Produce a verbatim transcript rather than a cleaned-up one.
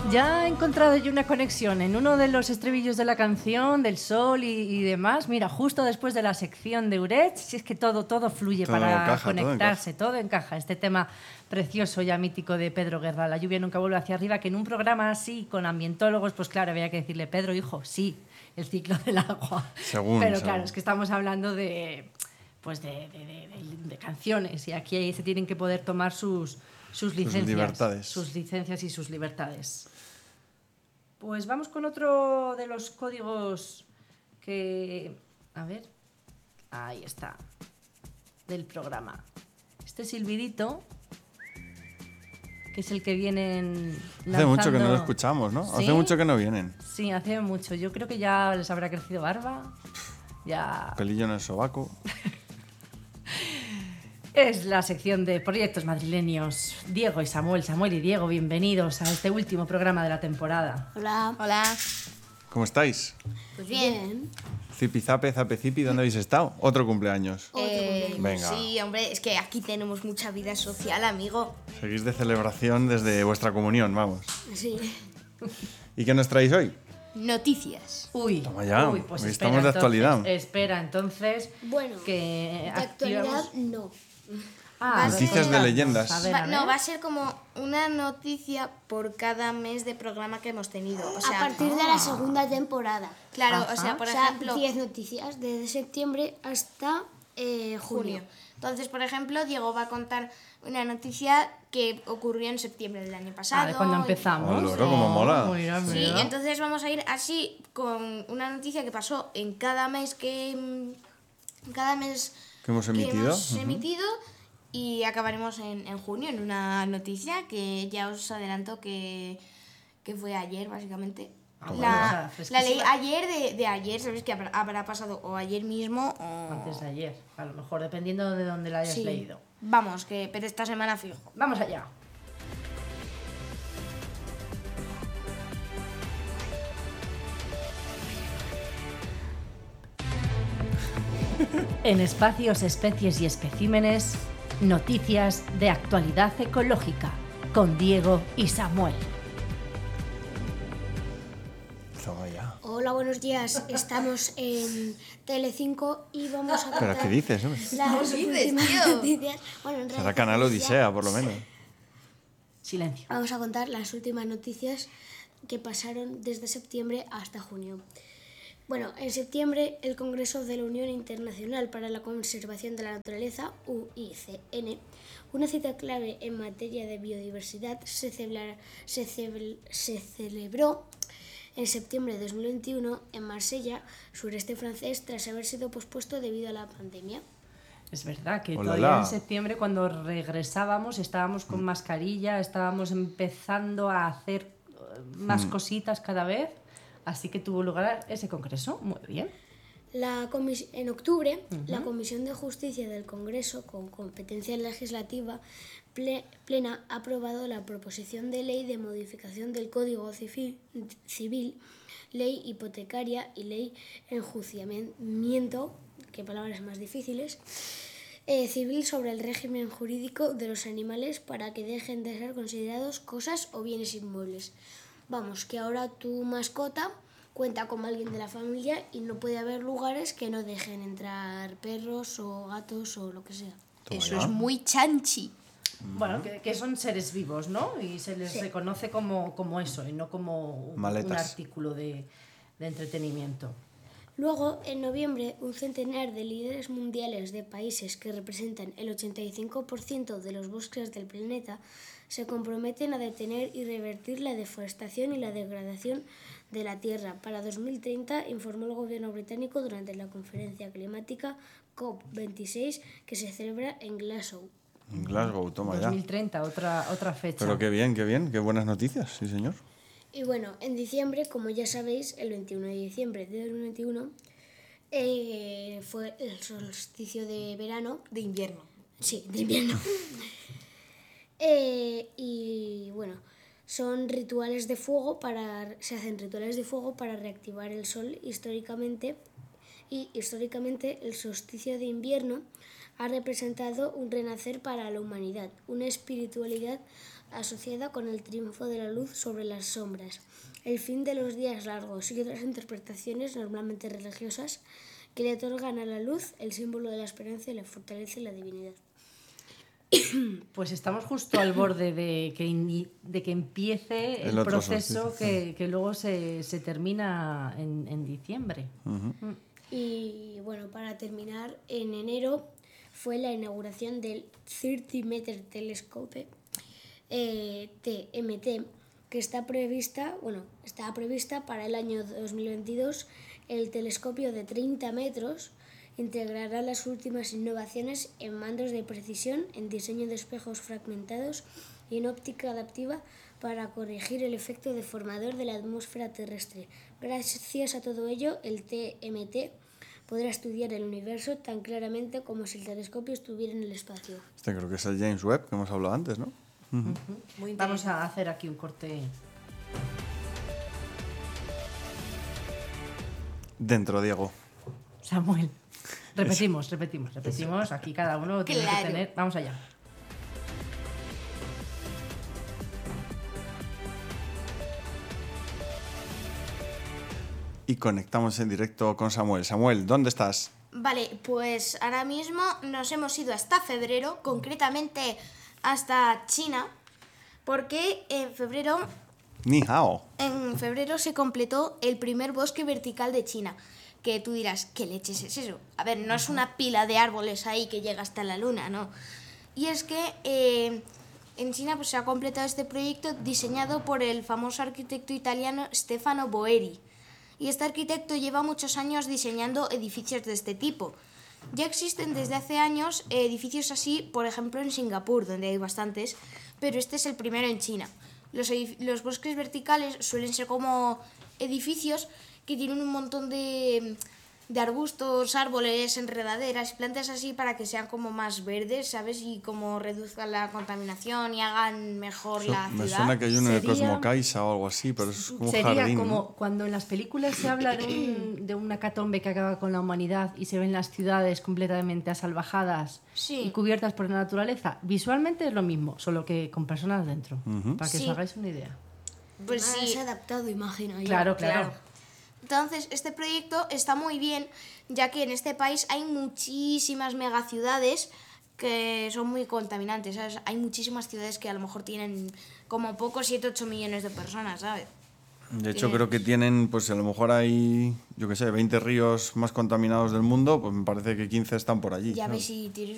Ya he encontrado yo una conexión en uno de los estribillos de la canción, del sol y, y demás. Mira, justo después de la sección de Urech, si es que todo, todo fluye todo para encaja, conectarse, todo encaja. todo encaja. Este tema precioso ya mítico de Pedro Guerra, La lluvia nunca vuelve hacia arriba, que en un programa así, con ambientólogos, pues claro, había que decirle, Pedro, hijo, sí, el ciclo del agua. Según, Pero según. claro, es que estamos hablando de, pues de, de, de, de, de canciones y aquí se tienen que poder tomar sus, sus licencias. Sus libertades. Sus licencias y sus libertades. Pues vamos con otro de los códigos que... A ver... Ahí está. Del programa. Este silbidito, que es el que vienen lanzando... Hace mucho que no lo escuchamos, ¿no? ¿Sí? Hace mucho que no vienen. Sí, hace mucho. Yo creo que ya les habrá crecido barba. Ya... Pelillo en el sobaco. Es la sección de proyectos madrileños. Diego y Samuel, Samuel y Diego, bienvenidos a este último programa de la temporada. Hola. Hola. ¿Cómo estáis? Pues bien. Zipizape, zapecipi, ¿dónde habéis estado? Otro cumpleaños. Eh, Venga. Sí, hombre, es que aquí tenemos mucha vida social, amigo. Seguís de celebración desde vuestra comunión, vamos. Sí. ¿Y qué nos traéis hoy? Noticias. Uy, Toma ya, uy, pues hoy espera, estamos de entonces, actualidad. Espera, entonces, Bueno, que de actualidad activamos- no. Ah, Noticias de contadnos. leyendas. A ver, Va- a no, ver. va a ser como una noticia por cada mes de programa que hemos tenido. O sea, A partir de la segunda temporada. claro, Ajá. o sea, por o sea, ejemplo, diez noticias desde septiembre hasta eh, junio. junio. Entonces, por ejemplo, Diego va a contar una noticia que ocurrió en septiembre del año pasado. Ah, de cuando empezamos. Oh, loro, cómo mola. Mira, Sí, mira. entonces vamos a ir así con una noticia que pasó en cada mes que mm, cada mes Que hemos emitido. hemos Ujú. emitido y acabaremos en, en junio en una noticia que ya os adelanto que, que fue ayer básicamente. Ah, bueno, o la, sea, la fresquísima. leí ayer de, de ayer, sabéis que habrá, habrá pasado o ayer mismo o Antes de ayer, a lo mejor, dependiendo de dónde la hayas sí. leído. Vamos, que pero esta semana fijo. Vamos allá. En espacios, especies y especímenes, noticias de actualidad ecológica con Diego y Samuel. Toma ya. Hola, buenos días. Estamos en Telecinco y vamos a ¿Pero contar qué dices, hombre? las dices, últimas tío? noticias. Bueno, en Será realidad Canal ya Odisea, por lo menos. Silencio. Vamos a contar las últimas noticias que pasaron desde septiembre hasta junio. Bueno, en septiembre el Congreso de la Unión Internacional para la Conservación de la Naturaleza, U I C N, una cita clave en materia de biodiversidad, se, celebra, se, cebl, se celebró en septiembre de dos mil veintiuno en Marsella, sureste francés, tras haber sido pospuesto debido a la pandemia. Es verdad que Hola, todavía hola. en septiembre, cuando regresábamos, estábamos con mascarilla, estábamos empezando a hacer eh, más cositas cada vez, así que tuvo lugar ese congreso. Muy bien. La comis- en octubre, uh-huh. la Comisión de Justicia del Congreso, con competencia legislativa ple- plena, ha aprobado la proposición de ley de modificación del Código Civil, civil ley hipotecaria y ley enjuiciamiento, qué palabras más difíciles, eh, civil sobre el régimen jurídico de los animales para que dejen de ser considerados cosas o bienes inmuebles. Vamos, que ahora tu mascota cuenta como alguien de la familia y no puede haber lugares que no dejen entrar perros o gatos o lo que sea. Toma Eso ya. es muy chanchi. Bueno, que, que son seres vivos, ¿no? Y se les Sí. reconoce como, como eso y no como un, Maletas. un artículo de, de entretenimiento. Luego, en noviembre, un centenar de líderes mundiales de países que representan el ochenta y cinco por ciento de los bosques del planeta se comprometen a detener y revertir la deforestación y la degradación de la Tierra. Para dos mil treinta, informó el gobierno británico durante la conferencia climática COP veintiséis que se celebra en Glasgow. En Glasgow, toma ya. dos mil treinta, otra, otra fecha. Pero qué bien, qué bien, qué buenas noticias, sí señor. Y bueno, en diciembre, como ya sabéis, el veintiuno de diciembre de dos mil veintiuno eh, fue el solsticio de verano. De invierno. Sí, de invierno. eh, y bueno, son rituales de fuego para se hacen rituales de fuego para reactivar el sol históricamente y históricamente el solsticio de invierno ha representado un renacer para la humanidad, una espiritualidad asociada con el triunfo de la luz sobre las sombras, el fin de los días largos y otras interpretaciones normalmente religiosas que le otorgan a la luz el símbolo de la esperanza y la fortaleza y la divinidad. Pues estamos justo al borde de que, in- de que empiece el, El otro proceso solsticio. que, que luego se, se termina en, en diciembre. Y bueno, para terminar, en enero fue la inauguración del treinta Meter Telescope eh, T M T, que está prevista, bueno, está prevista para el año dos mil veintidós. El telescopio de treinta metros integrará las últimas innovaciones en mandos de precisión, en diseño de espejos fragmentados y en óptica adaptiva para corregir el efecto deformador de la atmósfera terrestre. Gracias a todo ello, el T M T podrá estudiar el universo tan claramente como si el telescopio estuviera en el espacio. Este creo que es el James Webb que hemos hablado antes, ¿no? Muy Vamos interesante. a hacer aquí un corte. Dentro, Diego. Samuel. Repetimos, repetimos, repetimos. Aquí cada uno tiene que Claro. tener. Vamos allá. Y conectamos en directo con Samuel. Samuel, ¿dónde estás? Vale, pues ahora mismo nos hemos ido hasta febrero, concretamente hasta China, porque en febrero, Ni hao. en febrero se completó el primer bosque vertical de China. Que tú dirás, ¿qué leches es eso? A ver, no es una pila de árboles ahí que llega hasta la luna, ¿no? Y es que eh, en China pues, se ha completado este proyecto diseñado por el famoso arquitecto italiano Stefano Boeri. Y este arquitecto lleva muchos años diseñando edificios de este tipo. Ya existen desde hace años edificios así, por ejemplo en Singapur, donde hay bastantes, pero este es el primero en China. Los, edif- los bosques verticales suelen ser como edificios que tienen un montón de, de arbustos, árboles, enredaderas, plantas así para que sean como más verdes, ¿sabes? Y como reduzcan la contaminación y hagan mejor Eso- la me ciudad. suena que hay uno en el Sería- Cosmocaisa o algo así, pero es como un Sería jardín, como ¿no? cuando en las películas se habla de, un, de una catombe que acaba con la humanidad y se ven las ciudades completamente asalvajadas Sí. y cubiertas por la naturaleza. Visualmente es lo mismo, solo que con personas dentro, para que Sí. os hagáis una idea. Pues Nada, sí. se ha adaptado, imagino yo. Claro, claro. Entonces, este proyecto está muy bien, ya que en este país hay muchísimas megaciudades que son muy contaminantes, ¿sabes? Hay muchísimas ciudades que a lo mejor tienen como poco siete ocho millones de personas, ¿sabes? De hecho, Tienen- creo que tienen, pues a lo mejor hay, yo qué sé, veinte ríos más contaminados del mundo, pues me parece que quince están por allí. Ya ¿sabes? ves si tienes